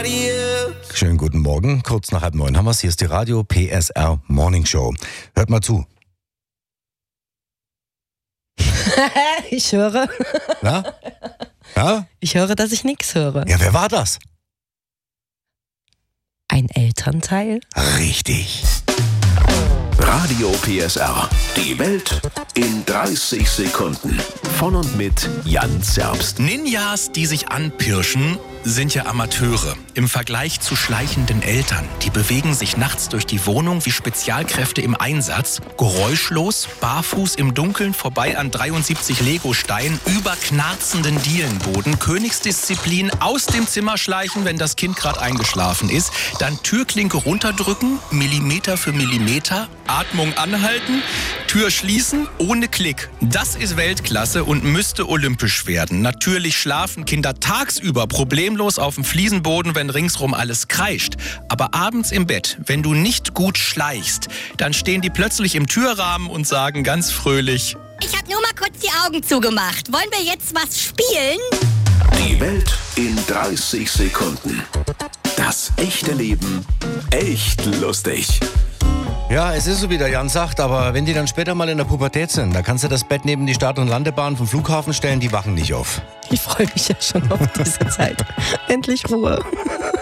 Schönen guten Morgen, kurz nach 8:30 haben wir es. Hier ist die Radio PSR Morning Show. Hört mal zu. Ich höre. Na? Ja? Ich höre, dass ich nichts höre. Ja, wer war das? Ein Elternteil? Richtig. Radio PSR. Die Welt in 30 Sekunden. Von und mit Jan Zerbst. Ninjas, die sich anpirschen, sind ja Amateure. Im Vergleich zu schleichenden Eltern. Die bewegen sich nachts durch die Wohnung wie Spezialkräfte im Einsatz. Geräuschlos, barfuß im Dunkeln vorbei an 73 Legosteinen, über knarzenden Dielenboden. Königsdisziplin, aus dem Zimmer schleichen, wenn das Kind gerade eingeschlafen ist. Dann Türklinke runterdrücken, Millimeter für Millimeter. Atmung anhalten, Tür schließen, ohne Klick. Das ist Weltklasse und müsste olympisch werden. Natürlich schlafen Kinder tagsüber problemlos auf dem Fliesenboden, wenn ringsrum alles kreischt. Aber abends im Bett, wenn du nicht gut schleichst, dann stehen die plötzlich im Türrahmen und sagen ganz fröhlich: Ich hab nur mal kurz die Augen zugemacht. Wollen wir jetzt was spielen? Die Welt in 30 Sekunden. Das echte Leben echt lustig. Ja, es ist so, wie der Jan sagt, aber wenn die dann später mal in der Pubertät sind, da kannst du das Bett neben die Start- und Landebahn vom Flughafen stellen, die wachen nicht auf. Ich freue mich ja schon auf diese Zeit. Endlich Ruhe.